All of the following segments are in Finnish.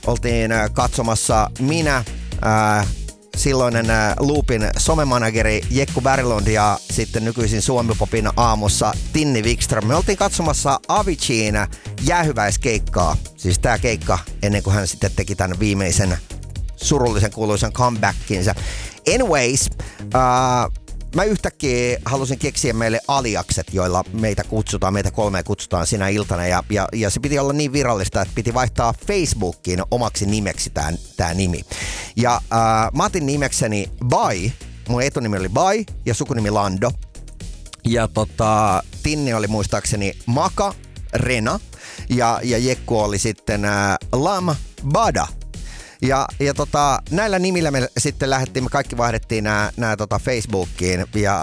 oltiin katsomassa minä, silloinen Loopin somemanageri Jekku Berglund ja sitten nykyisin Suomi-popin aamussa Tinni Wikström. Me oltiin katsomassa Aviciin jäähyväiskeikkaa. Siis tää keikka ennen kuin hän sitten teki tämän viimeisen surullisen kuuluisen comebackinsa. Anyways, mä yhtäkkiä halusin keksiä meille aliakset, joilla meitä kolmea kutsutaan sinä iltana. Ja se piti olla niin virallista, että piti vaihtaa Facebookiin omaksi nimeksi tää nimi. Ja mä otin nimekseni Bai. Mun etunimi oli Bai ja sukunimi Lando. Ja Tinni oli muistaakseni Maka Rena. Ja Jekku oli sitten Lam Bada. Ja näillä nimillä me sitten me kaikki vaihdettiin nää Facebookiin ja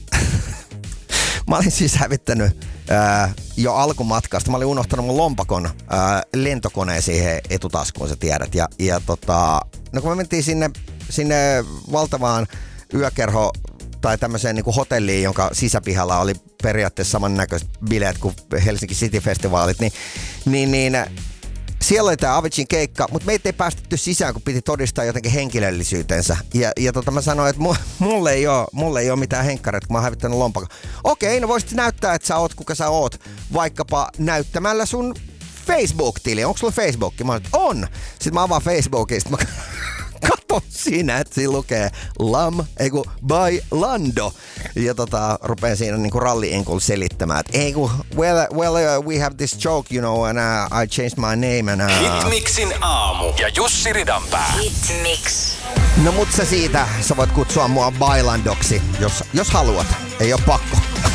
mä olin siis hävittänyt jo alkumatkasta. Mä olin unohtanut mun lompakon lentokoneen siihen etutaskuun, sä tiedät. Ja no kun me mentiin sinne valtavaan yökerho tai tämmöiseen niinku hotelliin, jonka sisäpihalla oli periaatteessa samannäköiset bileet kuin Helsinki City Festivaalit, niin siellä oli tää Avicin keikka, mutta meitä ei päästetty sisään, kun piti todistaa jotenkin henkilöllisyytensä. Ja mä sanoin, että mulle ei ole mitään henkkareita, kun mä oon hävittänyt lompakon. Okei, no voisit näyttää, että sä oot kuka sä oot, vaikkapa näyttämällä sun Facebook-tili. Onko sulla Facebook? Mä sanoin, että on. Sitten mä avaan Facebookin, sit mä katon siinä, että siinä lukee by Lando. Ja rupeen siinä niinku ralli-enkul selittämään, että we have this joke, you know, and I changed my name and Hitmixin aamu ja Jussi Ridanpää. Hitmix. No mut sä voit kutsua mua Bailandoksi, jos haluat. Ei oo pakko.